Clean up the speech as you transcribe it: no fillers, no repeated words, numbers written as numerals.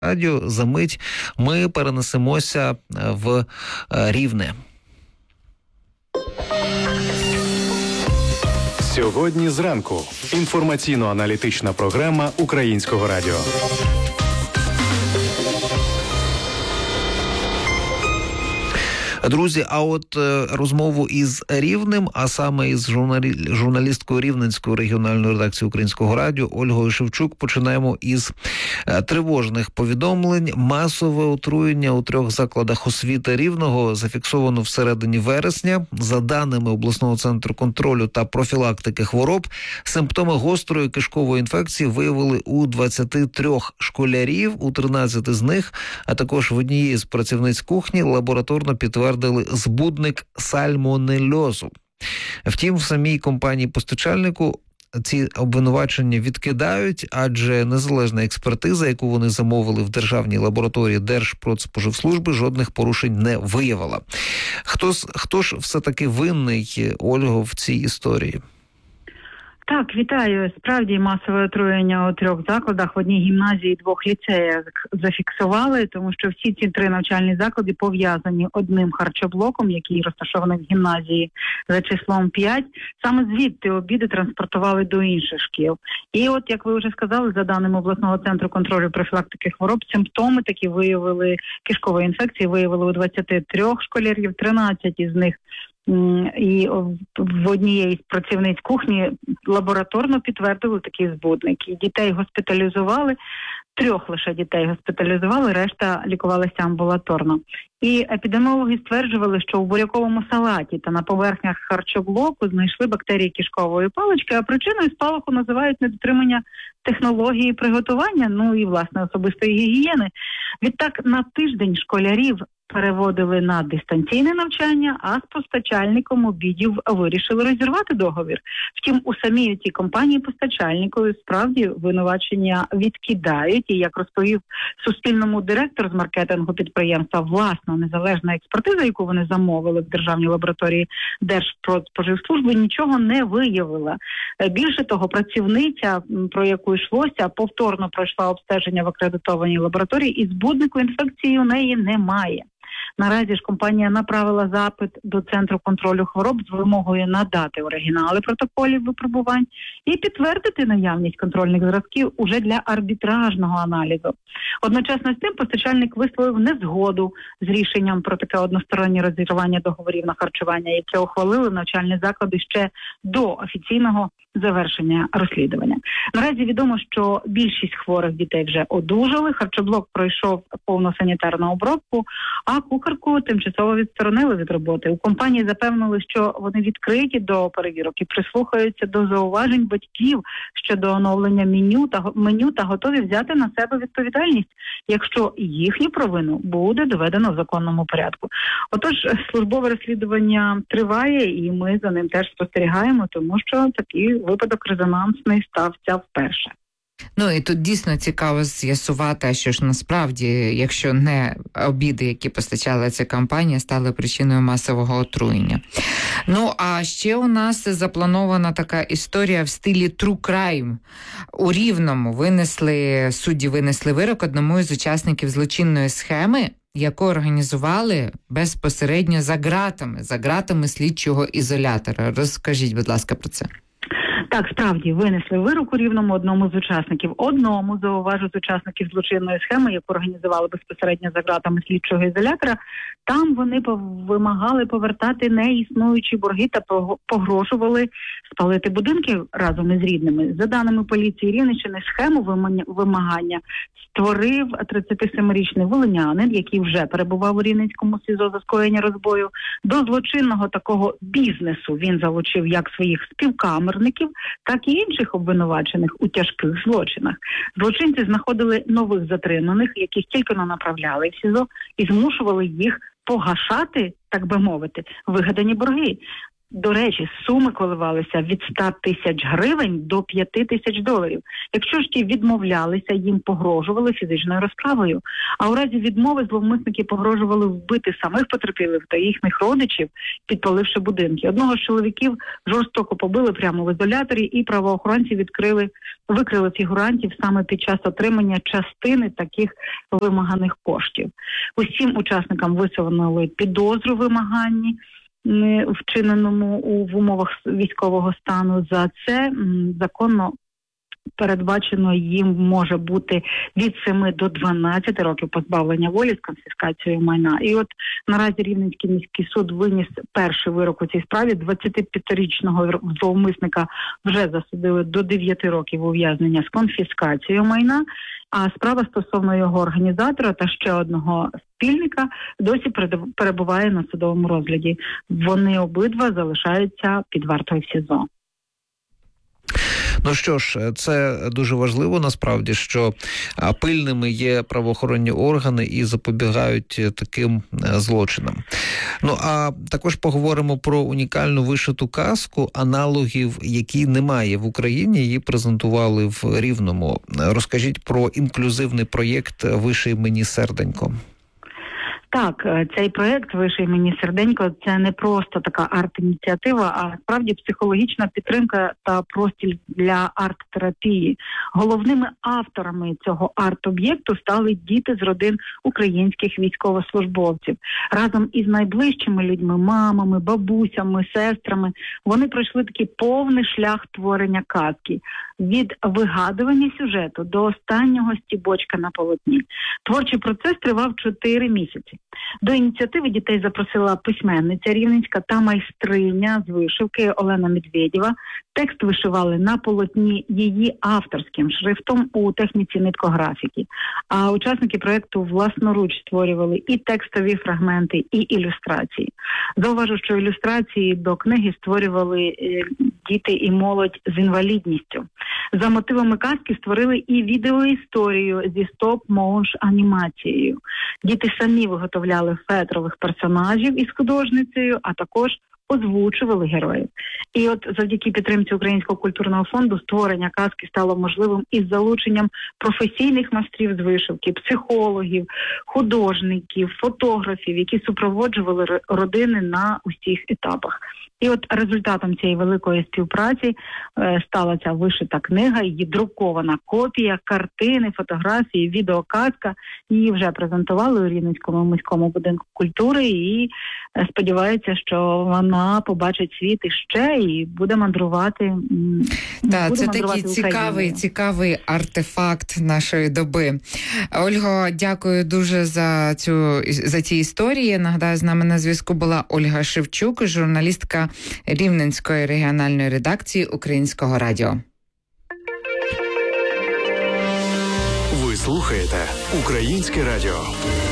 радіо. За мить ми перенесемося в Рівне. Сьогодні зранку. Інформаційно-аналітична програма Українського радіо. Друзі, а от розмову із Рівнем, а саме із журналісткою Рівненської регіональної редакції Українського радіо Ольгою Шевчук, починаємо із тривожних повідомлень. Масове отруєння у 3 закладах освіти Рівного зафіксовано всередині вересня. За даними обласного центру контролю та профілактики хвороб, симптоми гострої кишкової інфекції виявили у 23 школярів, у 13 з них, а також в одній з працівниць кухні лабораторно підтвердили збудник сальмонельозу. Втім, в самій компанії-постачальнику ці обвинувачення відкидають, адже незалежна експертиза, яку вони замовили в державній лабораторії Держпродспоживслужби, жодних порушень не виявила. Хто ж все-таки винний, Ольго, в цій історії? Так, вітаю. Справді масове отруєння у 3 закладах, в одній гімназії, 2 ліцеях зафіксували, тому що всі ці 3 навчальні заклади пов'язані одним харчоблоком, який розташований в гімназії за числом 5. Саме звідти обіди транспортували до інших шкіл. І от, як ви вже сказали, за даними обласного центру контролю профілактики хвороб, симптоми такі виявили, кишкової інфекції виявили у 23 школярів, 13 із них і в однієї з працівниць кухні лабораторно підтвердили такий збудник. Дітей госпіталізували, 3 лише дітей госпіталізували, решта лікувалися амбулаторно. І епідеміологи стверджували, що в буряковому салаті та на поверхнях харчоблоку знайшли бактерії кишкової палички, а причиною спалаху називають недотримання технології приготування, ну і, власне, особистої гігієни. Відтак, на тиждень школярів переводили на дистанційне навчання, а з постачальником обідів вирішили розірвати договір. Втім, у самій цій компанії-постачальнику справді винувачення відкидають. І, як розповів Суспільному директор з маркетингу підприємства, власна незалежна експертиза, яку вони замовили в державній лабораторії Держпродспоживслужби, нічого не виявила. Більше того, працівниця, про яку йшлося, повторно пройшла обстеження в акредитованій лабораторії, і збуднику інфекції у неї немає. Наразі ж компанія направила запит до Центру контролю хвороб з вимогою надати оригінали протоколів випробувань і підтвердити наявність контрольних зразків уже для арбітражного аналізу. Одночасно з тим постачальник висловив незгоду з рішенням про таке одностороннє розірвання договорів на харчування, яке ухвалили навчальні заклади ще до офіційного завершення розслідування. Наразі відомо, що більшість хворих дітей вже одужали, харчоблок пройшов повну санітарну обробку, а кухарку тимчасово відсторонили від роботи. У компанії запевнили, що вони відкриті до перевірок і прислухаються до зауважень батьків щодо оновлення меню та готові взяти на себе відповідальність, якщо їхню провину буде доведено в законному порядку. Отож, службове розслідування триває, і ми за ним теж спостерігаємо, тому що такий випадок резонансний стався вперше. Ну і тут дійсно цікаво з'ясувати, що ж насправді, якщо не обіди, які постачала ця компанія, стали причиною масового отруєння. Ну, а ще у нас запланована така історія в стилі True Crime. У Рівному судді винесли вирок одному із учасників злочинної схеми, яку організували безпосередньо за ґратами слідчого ізолятора. Розкажіть, будь ласка, про це. Так, справді, винесли вирок у Рівному одному з учасників. Зауважу, з учасників злочинної схеми, яку організували безпосередньо за ґратами слідчого ізолятора. Там вони вимагали повертати неіснуючі борги та погрожували спалити будинки разом із рідними. За даними поліції Рівненщини, схему вимагання створив 37-річний волинянин, який вже перебував у Рівненському СІЗО за скоєння розбою. До злочинного такого бізнесу він залучив як своїх співкамерників, так і інших обвинувачених у тяжких злочинах. Злочинці знаходили нових затриманих, яких тільки направляли в СІЗО, і змушували їх погашати, так би мовити, вигадані борги. До речі, суми коливалися від 100 тисяч гривень до 5 тисяч доларів. Якщо ж ті відмовлялися, їм погрожували фізичною розправою. А у разі відмови зловмисники погрожували вбити самих потерпілих та їхніх родичів, підпаливши будинки. Одного з чоловіків жорстоко побили прямо в ізоляторі, і правоохоронці викрили фігурантів саме під час отримання частини таких вимаганих коштів. Усім учасникам висунули підозру вимаганні, вчиненому в умовах військового стану. За це законно передбачено їм може бути від 7 до 12 років позбавлення волі з конфіскацією майна. І от наразі Рівненський міський суд виніс перший вирок у цій справі. 25-річного зловмисника вже засудили до 9 років ув'язнення з конфіскацією майна, а справа стосовно його організатора та ще одного спільника досі перебуває на судовому розгляді. Вони обидва залишаються під вартою в СІЗО. Ну що ж, це дуже важливо насправді, що пильними є правоохоронні органи і запобігають таким злочинам. Ну, а також поговоримо про унікальну вишиту казку, аналогів, які немає в Україні, її презентували в Рівному. Розкажіть про інклюзивний проєкт «Виший мені серденько». Так, цей проєкт «Виший мені серденько» – це не просто така арт-ініціатива, а справді психологічна підтримка та простір для арт-терапії. Головними авторами цього арт-об'єкту стали діти з родин українських військовослужбовців. Разом із найближчими людьми, мамами, бабусями, сестрами, вони пройшли такий повний шлях творення казки. Від вигадування сюжету до останнього стібочка на полотні. Творчий процес тривав 4 місяці. До ініціативи дітей запросила письменниця рівненська та майстриня з вишивки Олена Медведєва. Текст вишивали на полотні її авторським шрифтом у техніці ниткографіки. А учасники проєкту власноруч створювали і текстові фрагменти, і ілюстрації. Зауважу, що ілюстрації до книги створювали діти і молодь з інвалідністю. За мотивами казки створили і відеоісторію зі стоп-моушн-анімацією. Діти самі виготовляли фетрових персонажів із художницею, а також озвучували героїв. І от завдяки підтримці Українського культурного фонду створення казки стало можливим із залученням професійних майстрів з вишивки, психологів, художників, фотографів, які супроводжували родини на усіх етапах. І от результатом цієї великої співпраці стала ця вишита книга, її друкована копія, картини, фотографії, відеоказка. Її вже презентували у Рівненському міському будинку культури і сподіваються, що вона побачить світ іще і буде мандрувати. Так, це такий цікавий артефакт нашої доби. Ольго, дякую дуже за ці історії. Нагадаю, з нами на зв'язку була Ольга Шевчук, журналістка Рівненської регіональної редакції Українського радіо. Ви слухаєте Українське радіо.